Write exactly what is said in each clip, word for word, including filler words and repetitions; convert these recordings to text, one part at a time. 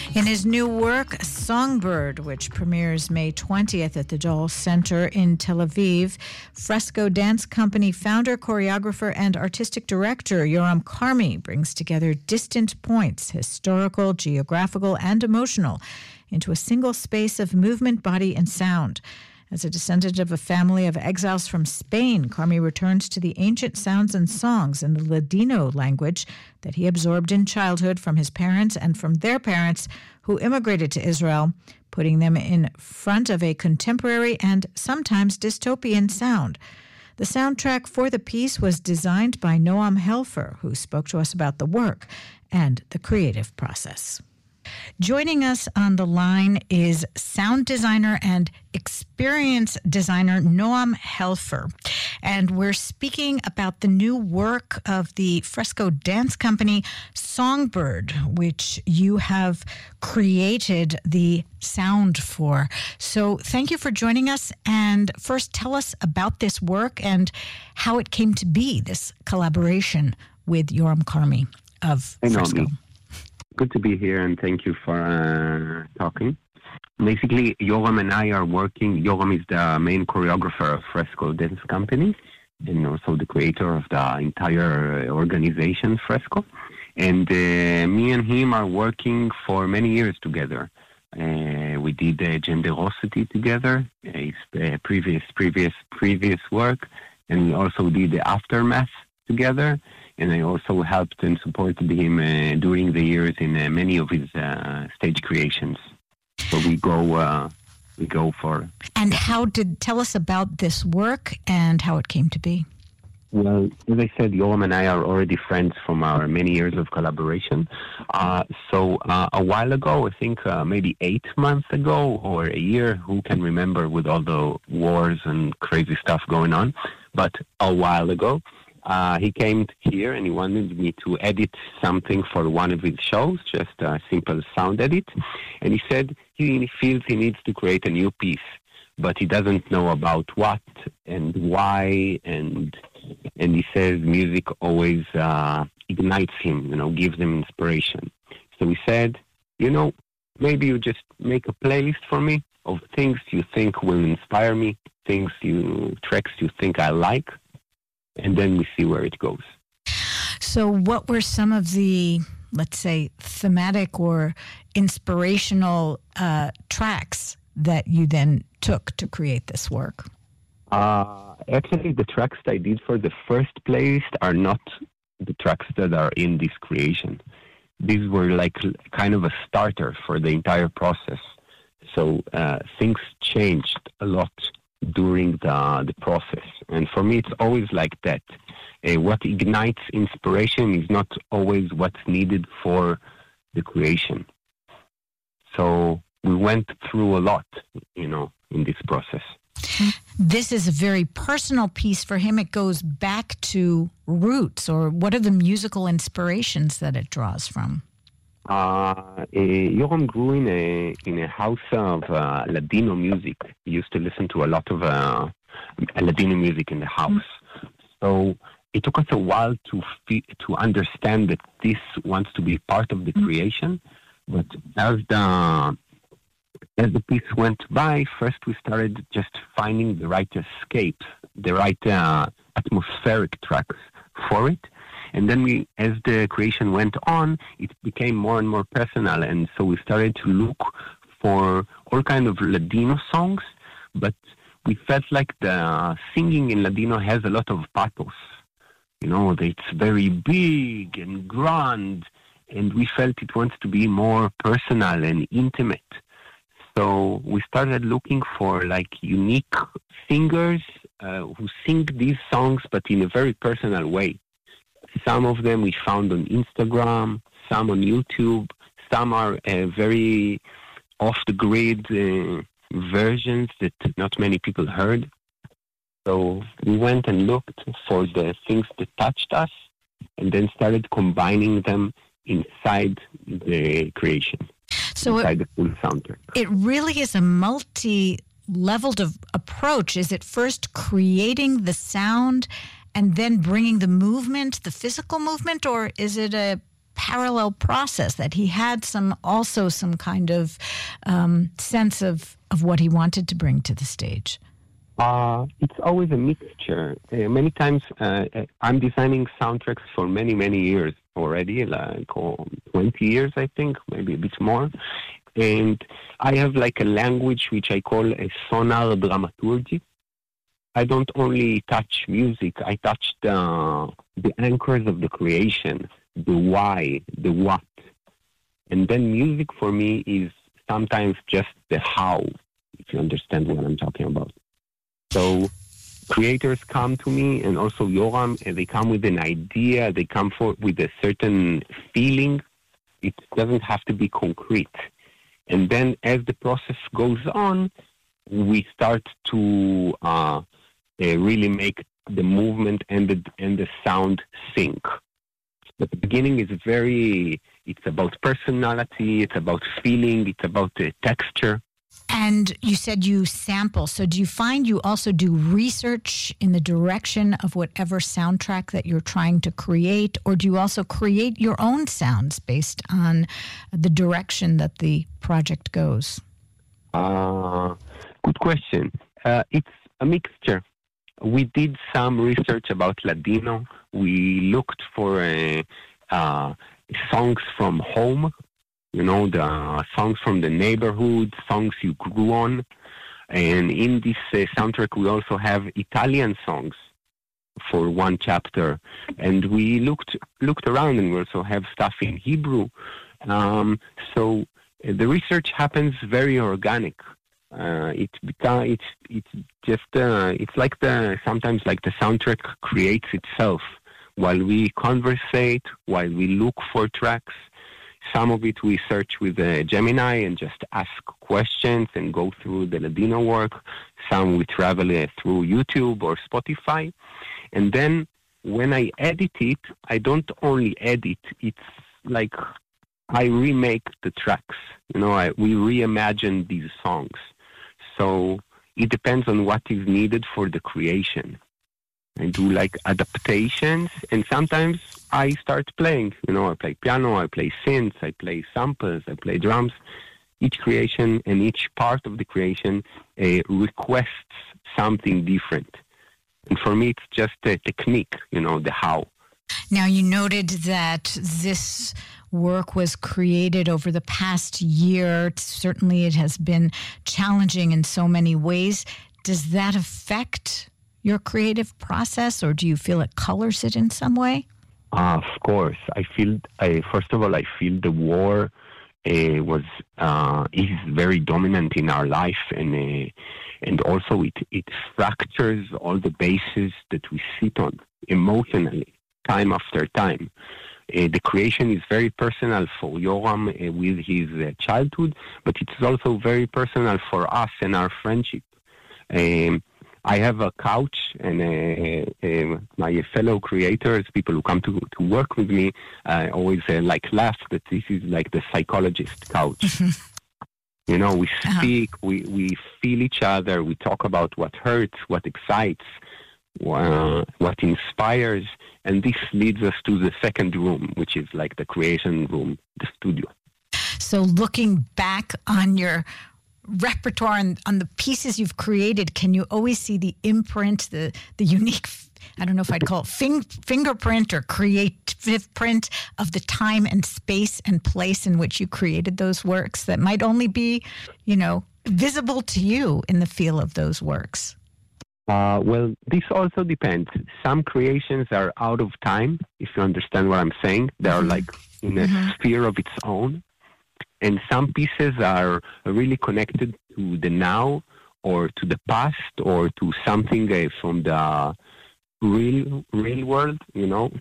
In his new work, Songbird, which premieres May twentieth at the Dole Center in Tel Aviv, Fresco Dance Company founder, choreographer, and artistic director Yoram Karmi brings together distant points, historical, geographical, and emotional, into a single space of movement, body, and sound. As a descendant of a family of exiles from Spain, Karmi returns to the ancient sounds and songs in the Ladino language that he absorbed in childhood from his parents and from their parents who immigrated to Israel, putting them in front of a contemporary and sometimes dystopian sound. The soundtrack for the piece was designed by Noam Helfer, who spoke to us about the work and the creative process. Joining us on the line is sound designer and experience designer Noam Helfer. And we're speaking about the new work of the Fresco Dance Company, Songbird, which you have created the sound for. So thank you for joining us. And first, tell us about this work and how it came to be, this collaboration with Yoram Karmi of Hey, Fresco. Naomi. Good to be here, and thank you for uh, talking. Basically, Yoram and I are working. Yoram is the main choreographer of Fresco Dance Company and also the creator of the entire organization, Fresco. And uh, me and him are working for many years together. Uh, we did uh, Genderosity together, uh, his uh, previous, previous, previous work, and we also did the Aftermath together. And I also helped and supported him uh, during the years in uh, many of his uh, stage creations. So we go, uh, we go for. And how did tell us about this work and how it came to be? Well, as I said, Yoram and I are already friends from our many years of collaboration. Uh, so uh, a while ago, I think uh, maybe eight months ago or a year, who can remember with all the wars and crazy stuff going on? But a while ago. Uh, he came here and he wanted me to edit something for one of his shows, just a simple sound edit. And he said he feels he needs to create a new piece, but he doesn't know about what and why. And and he says music always uh, ignites him, you know, gives him inspiration. So he said, you know, maybe you just make a playlist for me of things you think will inspire me, things you, tracks you think I like. And then we see where it goes. So what were some of the, let's say, thematic or inspirational uh, tracks that you then took to create this work? Uh, actually, the tracks that I did for the first playlist are not the tracks that are in this creation. These were like kind of a starter for the entire process. So uh, things changed a lot during the the process. And for me, it's always like that. Uh, what ignites inspiration is not always what's needed for the creation. So we went through a lot, you know, in this process. This is a very personal piece for him. It goes back to roots, or what are the musical inspirations that it draws from? Uh, uh, Yoram grew in a in a house of uh, Ladino music. He used to listen to a lot of uh, Ladino music in the house. So it took us a while to fe- to understand that this wants to be part of the creation. But as the as the piece went by, first we started just finding the right escape, the right uh, atmospheric tracks for it. And then we, as the creation went on, it became more and more personal. And so we started to look for all kinds of Ladino songs, but we felt like the singing in Ladino has a lot of pathos. You know, it's very big and grand, and we felt it wants to be more personal and intimate. So we started looking for like unique singers uh, who sing these songs, but in a very personal way. Some of them we found on Instagram, some on YouTube, some are uh, very off-the-grid uh, versions that not many people heard. So we went and looked for the things that touched us and then started combining them inside the creation, so inside it, the full soundtrack. It really is a multi-leveled of approach. Is it first creating the sound and then bringing the movement, the physical movement, or is it a parallel process, that he had some also some kind of um, sense of, of what he wanted to bring to the stage? Uh, it's always a mixture. Uh, many times uh, I'm designing soundtracks for many, many years already, like oh, twenty years, I think, maybe a bit more. And I have like a language which I call a sonar dramaturgy. I don't only touch music, I touch the, the anchors of the creation, the why, the what. And then music for me is sometimes just the how, if you understand what I'm talking about. So creators come to me, and also Yoram, and they come with an idea, they come for with a certain feeling. It doesn't have to be concrete. And then as the process goes on, we start to uh, uh, really make the movement and the, and the sound sync. But the beginning is very, it's about personality, it's about feeling, it's about the texture. And you said you sample. So do you find you also do research in the direction of whatever soundtrack that you're trying to create? Or do you also create your own sounds based on the direction that the project goes? Uh, good question. Uh, it's a mixture. We did some research about Ladino. We looked for uh, uh, songs from home. You know, the songs from the neighborhood, songs you grew on. And in this uh, soundtrack, we also have Italian songs for one chapter. And we looked looked around, and we also have stuff in Hebrew. Um, so uh, the research happens very organic. Uh, it's become, it's it's just uh, it's like the sometimes like the soundtrack creates itself while we conversate, while we look for tracks. Some of it we search with uh, Gemini and just ask questions and go through the Ladino work. Some we travel uh, through YouTube or Spotify. And then when I edit it, I don't only edit. It's like I remake the tracks. You know, I, we reimagine these songs. So it depends on what is needed for the creation. I do like adaptations, and sometimes I start playing. You know, I play piano, I play synths, I play samples, I play drums. Each creation and each part of the creation uh, requests something different. And for me, it's just a technique, you know, the how. Now, you noted that this work was created over the past year. Certainly, it has been challenging in so many ways. Does that affect your creative process, or do you feel it colors it in some way? Uh, of course. I feel, I, first of all, I feel the war uh, was uh, is very dominant in our life, and uh, and also it, it fractures all the bases that we sit on emotionally, time after time. Uh, the creation is very personal for Yoram uh, with his uh, childhood, but it's also very personal for us and our friendship. Um, I have a couch, and uh, uh, my fellow creators, people who come to, to work with me, uh, always uh, like laugh that this is like the psychologist couch. You know, we speak, uh-huh. we, we feel each other, we talk about what hurts, what excites, uh, what inspires, and this leads us to the second room, which is like the creation room, the studio. So looking back on your repertoire and on the pieces you've created, can you always see the imprint, the the unique, I don't know if I'd call it fing, fingerprint or creative print of the time and space and place in which you created those works that might only be, you know, visible to you in the feel of those works? Uh, well, this also depends. Some creations are out of time, if you understand what I'm saying. They are like in a mm-hmm. sphere of its own. And some pieces are really connected to the now or to the past or to something uh, from the real real world, you know.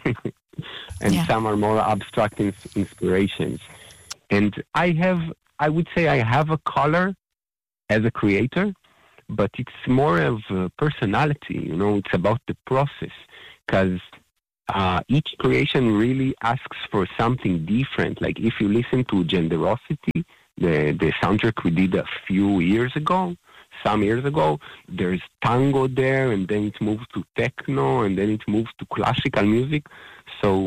And yeah. Some are more abstract ins- inspirations. And I have, I would say I have a color as a creator, but it's more of a personality, you know. It's about the process, because Uh, each creation really asks for something different. Like if you listen to Genderosity, the, the soundtrack we did a few years ago, some years ago, there's tango there, and then it moves to techno, and then it moves to classical music. So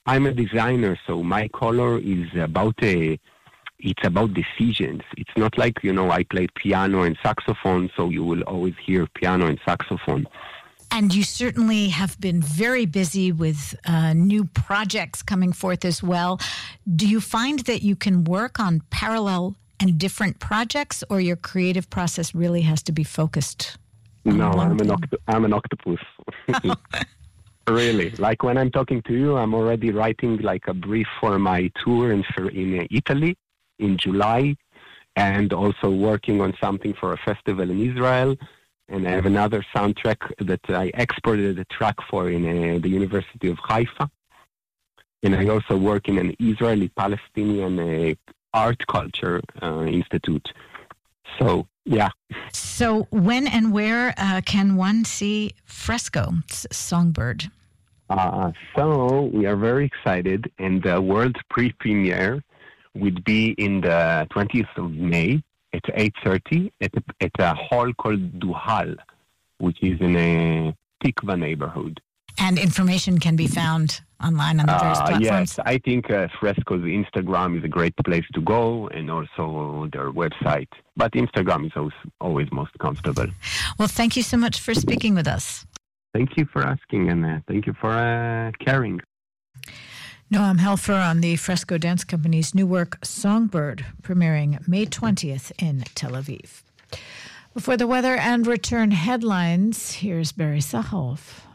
I'm a designer, so my color is about a, it's about decisions. It's not like, you know, I play piano and saxophone, so you will always hear piano and saxophone. And you certainly have been very busy with uh, new projects coming forth as well. Do you find that you can work on parallel and different projects, or your creative process really has to be focused? No, I'm an, oct- I'm an octopus. Really. Like when I'm talking to you, I'm already writing like a brief for my tour in, in Italy in July, and also working on something for a festival in Israel. And I have another soundtrack that I exported a track for in uh, the University of Haifa. And I also work in an Israeli-Palestinian uh, art culture uh, institute. So, yeah. So when and where uh, can one see Fresco, Songbird? Uh, so we are very excited, and the world pre-premiere would be in the twentieth of May. It's eight thirty at a, at a hall called Duhal, which is in a Tikva neighborhood. And information can be found online on the various uh, platforms? Yes, I think uh, Fresco's Instagram is a great place to go, and also their website. But Instagram is always, always most comfortable. Well, thank you so much for speaking with us. Thank you for asking, and uh, thank you for uh, caring. Noam Helfer on the Fresco Dance Company's new work, Songbird, premiering May twentieth in Tel Aviv. Before the weather and return headlines, here's Barry Sahoff.